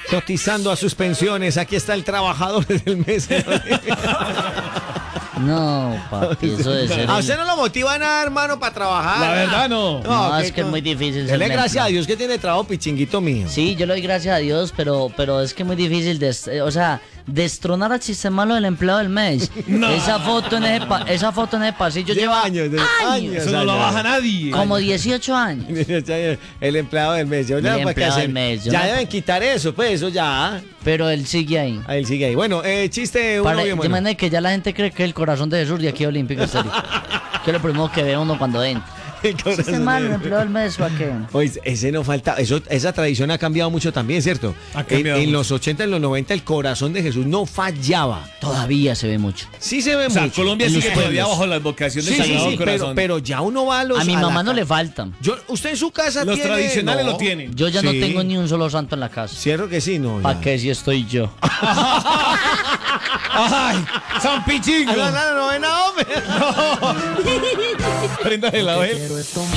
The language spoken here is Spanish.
cotizando a sus pensiones. Aquí está el trabajador del mes. No, papi, eso de ser. ¿A usted no lo motiva nada, hermano, para trabajar? La verdad, no. No, ¿qué es que es muy difícil. Dele ser gracias a mentor. Dios que tiene trabajo, pichinguito mío. Sí, yo le doy gracias a Dios, pero es que es muy difícil, destronar al sistema malo del empleado del mes. No. Esa foto en ese pasillo Lleva lleva años. Eso no lo baja nadie. como 18 años. El empleado del mes. El empleado del mes, yo Ya no- deben quitar eso, pues eso ya. Pero él sigue ahí. Ahí sigue ahí. Bueno, chiste uno bien Yo bueno. me que ya la gente cree que el corazón de Jesús de aquí a Olímpico Estéreo. Que es lo primero que ve uno cuando entra. El corazón Este mal, el de- empleado del mes, ¿para qué? Oye, ese no falta, esa tradición ha cambiado mucho también, ¿cierto? Ha cambiado En mucho. los 80, en los 90, el corazón de Jesús no fallaba. Todavía se ve mucho. Sí se ve O sea, mucho. Colombia en sigue los todavía pueblos. bajo la advocación del Sí, sí, Sagrado sí, Corazón. pero ya uno va a los... A mi la mamá no ca- le faltan. Usted en su casa Los tiene... tradicionales no. lo tienen. Yo ya no Sí. tengo ni un solo santo en la casa. Cierto que sí, no. ¿Para ya. qué si estoy yo? ¡Ay! ¡San Pichingo! No, hombre. Préndale la vela. Quiero es tomar